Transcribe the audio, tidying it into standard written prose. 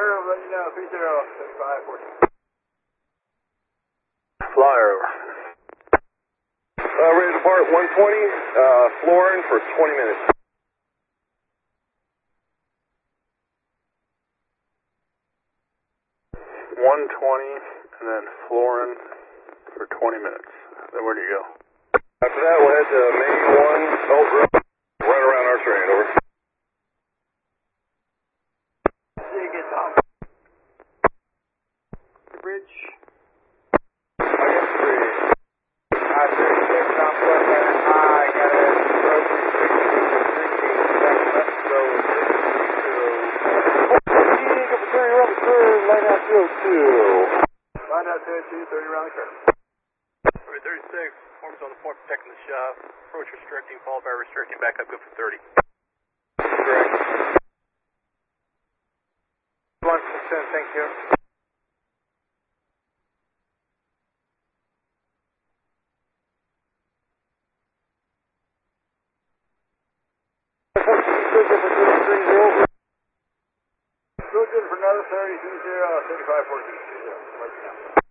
I'll let you know. 307514. Flyer over. Ready to depart 120, Florin for 20 minutes. 120 and then Florin for 20 minutes. Then where do you go? After that, we'll head to Main 1, Belt Road, right around our train, over. See you get Tom. Bridge. I got 3. I 36, I'm plus that. I got a road restriction, 13, left road, 30. Line out 202. Line out 202, 30 around the curve. 36, forms on the point protecting the shaft. Approach restricting, followed by restricting, back up, good for 30. Correct. 1%, thank you. Still good for another 30, 35, 14.